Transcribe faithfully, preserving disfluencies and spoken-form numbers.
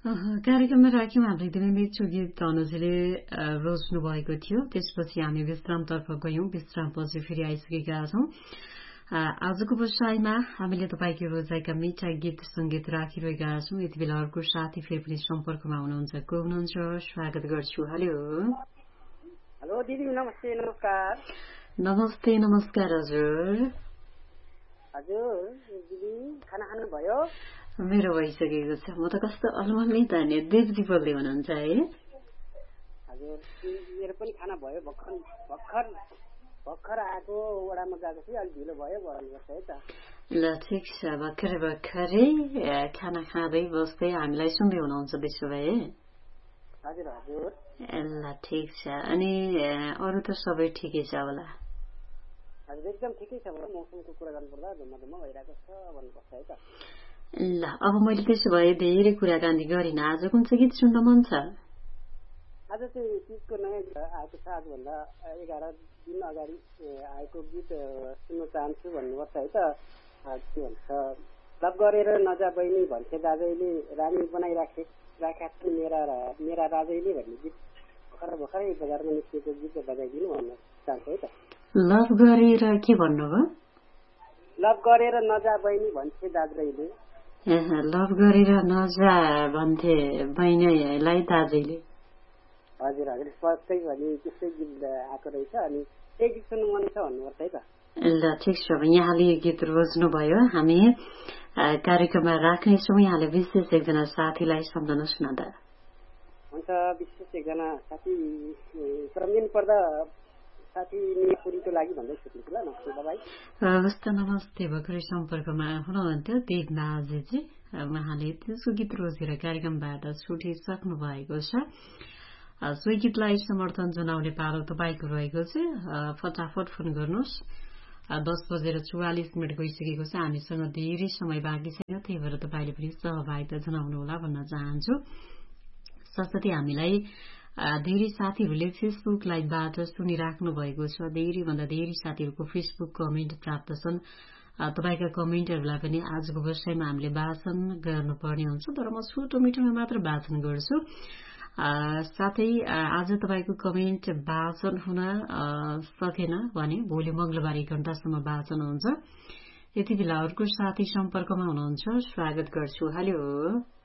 अह, कार्यक्रममा राख्यौं हामीले दिनैमिचो गीत अनुजले रोज्नु भएको थियो। त्यसपछि हामी विश्रामतर्फ गयौं। विश्रामपछि फेरि आइसकेका छौं। आजको बसाइमा हामीले तपाईको रोजाइका मिठा गीत संगीत राखिरहेका छौं। यति बेला अर्को साथी फेरि पनि सम्पर्कमा हुनुहुन्छ। को हुनुहुन्छ? स्वागत गर्छु। हेलो हेलो दिदी, नमस्ते। नमस्कार। नमस्ते नमस्कार हजुर। हजुर दिदी, खाना खानु भयो? मेरो भइसकेको छ। म त कस्तो अलमल्लै तान्यो। देवजी बोल्दै हुनुहुन्छ है? हजुर, मेरो पनि खाना भयो। भर्खर भर्खर भर्खर आएको, वडामा गएको थिएँ। अलिक ढिलो भयो, गर्नुपर्छ है त। ल ठिक छ। भर्खरै भर्खरै खाना खाँदै बस्दै हामीलाई सुन्दै हुनुहुन्छ त्यसो भए? हजुर हजुर। ल ठिक छ। अनि अरू त सबै ठिकै छ होला? हजुर एकदम ठिकै छ। मौसमको कुरा गर्नुपर्दा धुम्म भइरहेको छ भन्नुपर्छ है त। ल अब मैले त्यसो भए धेरै कुराकानी गरिन। आज कुन चाहिँ गीत सुन्न मन छ? आज चाहिँ गीतको नयाँ आएको छ। आजभन्दा एघार दिन अगाडि आएको गीत सुन्न चाहन्छु भन्नुपर्छ है त। के भन्छ, लभ गरेर नजा बहिनी भन्छे दाजैले, रानी बनाइराखे राखेका छन् मेरा मेरा राजैले भन्ने गीत भर्खर भर्खरै बजारमा निस्किएको गीत बजाइदिनु भन्न चाहन्छु है त। लभ गरेर के भन्नुभयो? लभ गरेर नजा बहिनी भन्छे दाजैले। लभ गरेर नजा भन्थे बहिनीलाई दाजैले। हजुर हजुर, पक्कै भने त्यस्तै गीत आएको रहेछ। अनि त्यही गीत सुन्नु मन छ भन्नुपर्छ है त। ल ठिक छ। यहाँले यो गीत रोज्नुभयो। हामी कार्यक्रममा राख्नेछौँ। यहाँले विशेष एकजना साथीलाई सम्झनुहोस् न त। हुन्छ, विशेष एकजना साथी क्रमदिन पर्दा साथी निपुरीको लागि भन्दै सोध्नु ल। नमस्ते बाबाई। हवस् त, नमस्ते। भर्खरै सम्पर्कमा हुनुहुन्थ्यो देवनाजीजी। उहाँले त्यसको गीत रोजेर कार्यक्रमबाट छुटिसक्नु भएको छ। सोही गीतलाई समर्थन जनाउने पालो तपाईँको रहेको छ। फटाफट फोन गर्नुहोस्। दस बजेर चौवालिस मिनट गइसकेको छ। हामीसँग धेरै समय बाँकी छैन। त्यही भएर तपाईँले पनि सहभागिता जनाउनुहोला भन्न चाहन्छु। साथसाथै हामीलाई धेरै साथीहरूले फेसबुक लाइभबाट सुनिराख्नु भएको छ। धेरैभन्दा धेरै साथीहरूको फेसबुक कमेन्ट प्राप्त छन्। तपाईँका कमेन्टहरूलाई पनि आजको विषयमा हामीले वाचन गर्नुपर्ने हुन्छ। तर म छोटो मिठोमा मात्र वाचन गर्छु। साथै आज तपाईँको कमेन्ट वाचन हुन सकेन भने भोलि मंगलबार एक घण्टासम्म वाचन हुन्छ। यति बेला अर्को साथी सम्पर्कमा हुनुहुन्छ। स्वागत गर्छु। हेलो